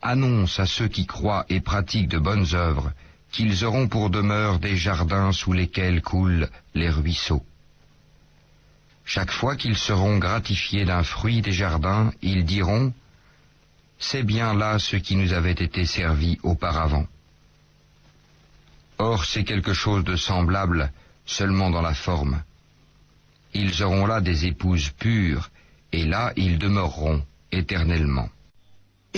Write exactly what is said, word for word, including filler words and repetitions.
annonce à ceux qui croient et pratiquent de bonnes œuvres qu'ils auront pour demeure des jardins sous lesquels coulent les ruisseaux. Chaque fois qu'ils seront gratifiés d'un fruit des jardins, ils diront « C'est bien là ce qui nous avait été servi auparavant ». Or c'est quelque chose de semblable, seulement dans la forme. Ils auront là des épouses pures, et là ils demeureront éternellement.